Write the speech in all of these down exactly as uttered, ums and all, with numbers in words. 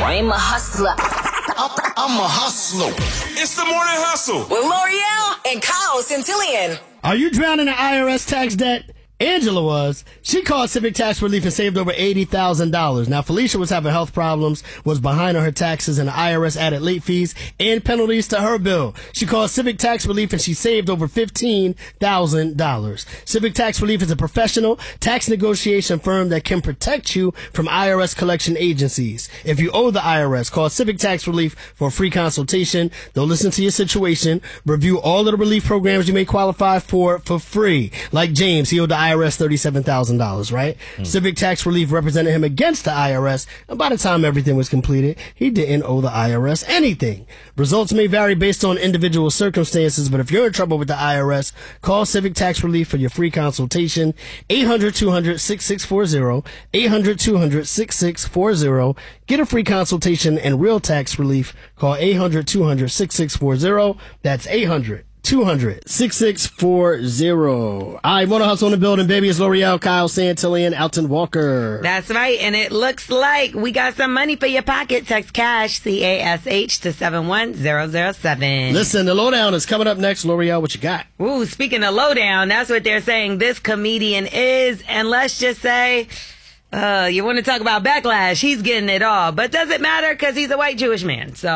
I'm a hustler. I'm, I'm a hustler. It's the Morning Hustle with L'Oreal and Kyle Centillion. Are you drowning in I R S tax debt? Angela was. She called Civic Tax Relief and saved over eighty thousand dollars. Now, Felicia was having health problems, was behind on her taxes, and the I R S added late fees and penalties to her bill. She called Civic Tax Relief and she saved over fifteen thousand dollars. Civic Tax Relief is a professional tax negotiation firm that can protect you from I R S collection agencies. If you owe the I R S, call Civic Tax Relief for a free consultation. They'll listen to your situation, review all of the relief programs you may qualify for for free. Like James, he owed the I R S thirty-seven thousand dollars, right? Mm. Civic Tax Relief represented him against the I R S, and by the time everything was completed, he didn't owe the I R S anything. Results may vary based on individual circumstances, but if you're in trouble with the I R S, call Civic Tax Relief for your free consultation. eight hundred two hundred sixty-six forty, eight hundred two hundred sixty-six forty. Get a free consultation and real tax relief. Call eight hundred two hundred sixty-six forty. That's eight hundred two hundred sixty-six forty. All right, Morning Hustle in the building, baby. It's L'Oreal, Kyle Santillion, Alton Walker. That's right, and it looks like we got some money for your pocket. Text CASH, C A S H, to seven one zero zero seven. Listen, the lowdown is coming up next. L'Oreal, what you got? Ooh, speaking of lowdown, that's what they're saying this comedian is, and let's just say... Uh, you want to talk about backlash? He's getting it all, but does it matter because he's a white Jewish man? So,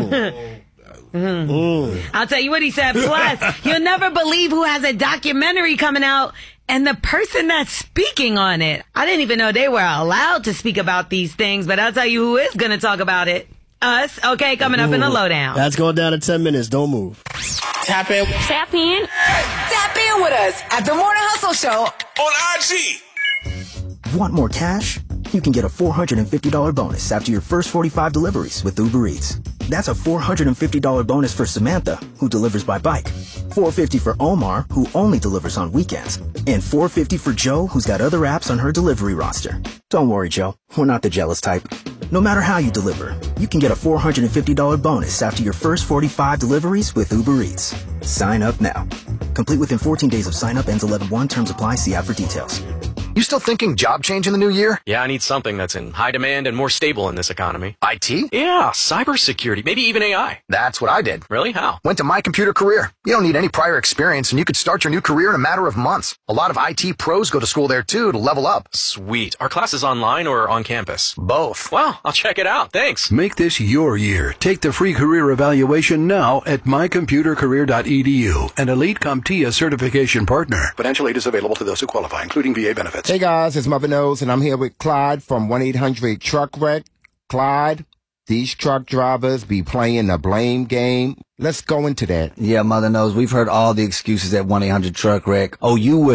mm. I'll tell you what he said. Plus, you'll never believe who has a documentary coming out, and the person that's speaking on it. I didn't even know they were allowed to speak about these things, but I'll tell you who is going to talk about it. Us. Okay, coming up Ooh. in the lowdown. That's going down in ten minutes. Don't move. Tap in. Tap in. Tap in with us at the Morning Hustle Show on I G. Want more cash? You can get a four hundred fifty dollars bonus after your first forty-five deliveries with Uber Eats. That's a four hundred fifty dollars bonus for Samantha, who delivers by bike, four hundred fifty dollars for Omar, who only delivers on weekends, and four hundred fifty dollars for Joe, who's got other apps on her delivery roster. Don't worry, Joe. We're not the jealous type. No matter how you deliver, you can get a four hundred fifty dollars bonus after your first forty-five deliveries with Uber Eats. Sign up now. Complete within fourteen days of sign up. Ends eleven one. Terms apply. See app for details. You still thinking job change in the new year? Yeah, I need something that's in high demand and more stable in this economy. I T? Yeah, cybersecurity, maybe even A I. That's what I did. Really? How? Went to My Computer Career. You don't need any prior experience, and you could start your new career in a matter of months. A lot of I T pros go to school there, too, to level up. Sweet. Are classes online or on campus? Both. Well, I'll check it out. Thanks. Make this your year. Take the free career evaluation now at my computer career dot e d u, an Elite CompTIA certification partner. Financial aid is available to those who qualify, including V A benefits. Hey, guys, it's Mother Knows, and I'm here with Clyde from one eight hundred truck wreck. Clyde, these truck drivers be playing the blame game. Let's go into that. Yeah, Mother Knows, we've heard all the excuses at one eight hundred truck wreck. Oh, you